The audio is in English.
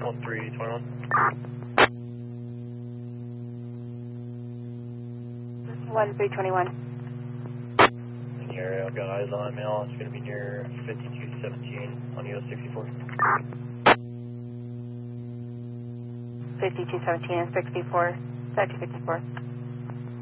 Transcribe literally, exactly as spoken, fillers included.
one three two one. one three two one. In the area, I've got eyes on mail. It's going to be near fifty-two seventeen on U S sixty-four. fifty-two seventeen and sixty-four, thirty fifty-four.